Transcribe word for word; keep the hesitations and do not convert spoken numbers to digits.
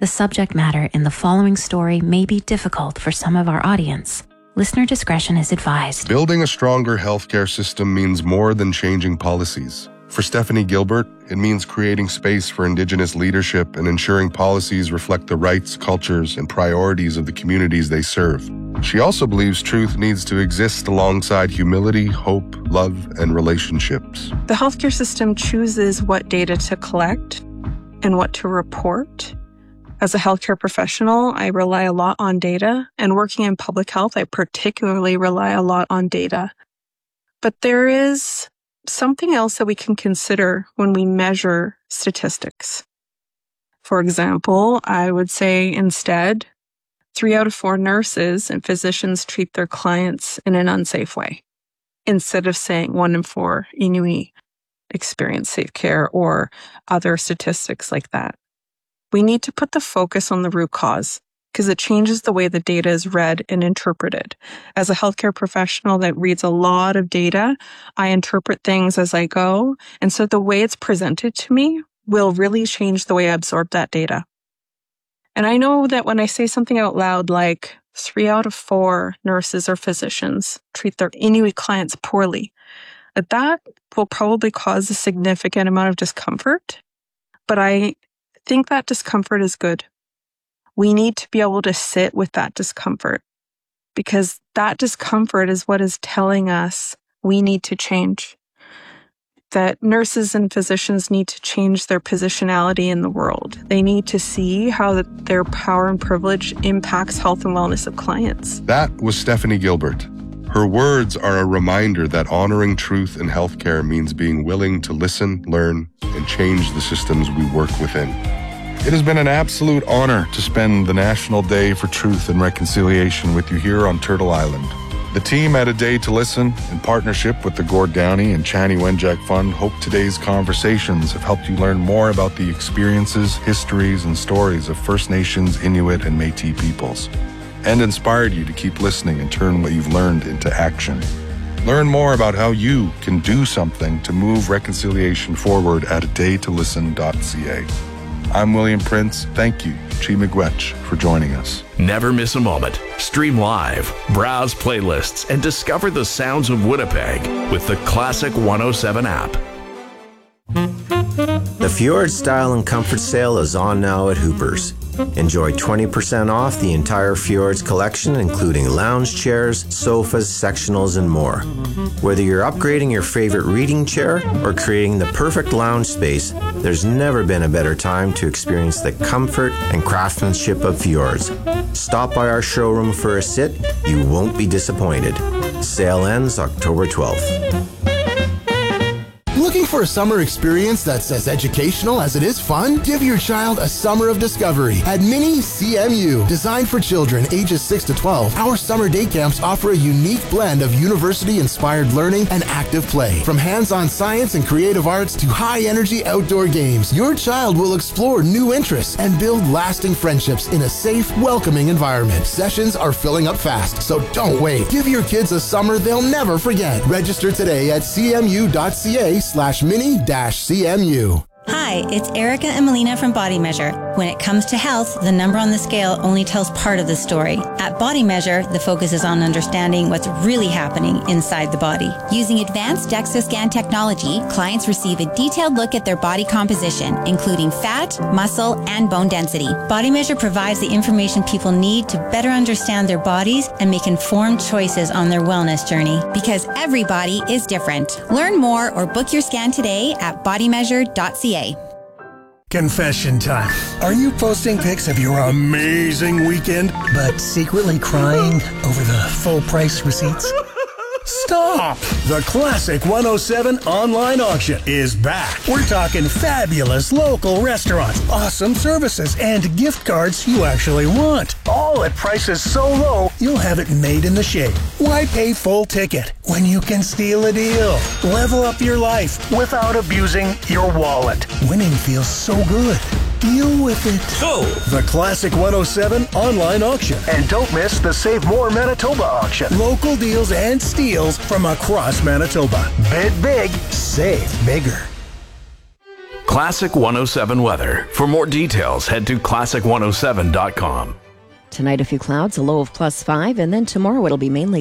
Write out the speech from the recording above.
The subject matter in the following story may be difficult for some of our audience. Listener discretion is advised. Building a stronger healthcare system means more than changing policies. For Stephanie Gilbert, it means creating space for Indigenous leadership and ensuring policies reflect the rights, cultures, and priorities of the communities they serve. She also believes truth needs to exist alongside humility, hope, love, and relationships. The healthcare system chooses what data to collect and what to report. As a healthcare professional, I rely a lot on data, and working in public health, I particularly rely a lot on data. But there is something else that we can consider when we measure statistics. For example, I would say instead, three out of four nurses and physicians treat their clients in an unsafe way, instead of saying one in four Inuit experience safe care or other statistics like that. We need to put the focus on the root cause because it changes the way the data is read and interpreted. As a healthcare professional that reads a lot of data, I interpret things as I go. And so the way it's presented to me will really change the way I absorb that data. And I know that when I say something out loud like three out of four nurses or physicians treat their Inuit clients poorly, that that will probably cause a significant amount of discomfort. But I think that discomfort is good. We need to be able to sit with that discomfort because that discomfort is what is telling us we need to change. That nurses and physicians need to change their positionality in the world. They need to see how their power and privilege impacts health and wellness of clients. That was Stephanie Gilbert. Her words are a reminder that honoring truth in healthcare means being willing to listen, learn, and change the systems we work within. It has been an absolute honor to spend the National Day for Truth and Reconciliation with you here on Turtle Island. The team at A Day to Listen, in partnership with the Gord Downie and Chani Wenjack Fund, hope today's conversations have helped you learn more about the experiences, histories, and stories of First Nations, Inuit, and Métis peoples, and inspired you to keep listening and turn what you've learned into action. Learn more about how you can do something to move reconciliation forward at a day to listen dot c a. I'm William Prince. Thank you, Chi Miigwech, for joining us. Never miss a moment. Stream live, browse playlists, and discover the sounds of Winnipeg with the Classic one oh seven app. The Fjord Style and Comfort Sale is on now at Hooper's. Enjoy twenty percent off the entire Fjords collection, including lounge chairs, sofas, sectionals, and more. Whether you're upgrading your favorite reading chair or creating the perfect lounge space, there's never been a better time to experience the comfort and craftsmanship of Fjords. Stop by our showroom for a sit. You won't be disappointed. Sale ends October twelfth. Looking for a summer experience that's as educational as it is fun? Give your child a summer of discovery at Mini C M U. Designed for children ages six to twelve, our summer day camps offer a unique blend of university-inspired learning and active play. From hands-on science and creative arts to high-energy outdoor games, your child will explore new interests and build lasting friendships in a safe, welcoming environment. Sessions are filling up fast, so don't wait. Give your kids a summer they'll never forget. Register today at c m u dot c a slash mini dash C M U. Hi, it's Erica and Melina from Body Measure. When it comes to health, the number on the scale only tells part of the story. At Body Measure, the focus is on understanding what's really happening inside the body. Using advanced DEXA scan technology, clients receive a detailed look at their body composition, including fat, muscle, and bone density. Body Measure provides the information people need to better understand their bodies and make informed choices on their wellness journey. Because every body is different. Learn more or book your scan today at body measure dot c a. Confession time. Are you posting pics of your amazing weekend, but secretly crying over the full price receipts? Stop! The Classic one oh seven online auction is back. We're talking fabulous local restaurants, awesome services, and gift cards you actually want. All at prices so low, you'll have it made in the shade. Why pay full ticket when you can steal a deal? Level up your life without abusing your wallet. Winning feels so good. Deal with it. Go! The Classic one oh seven online auction. And don't miss the Save More Manitoba auction. Local deals and steals from across Manitoba. Bid big, save bigger. Classic one oh seven weather. For more details, head to classic one oh seven dot com. Tonight, a few clouds, a low of plus five, and then tomorrow it'll be mainly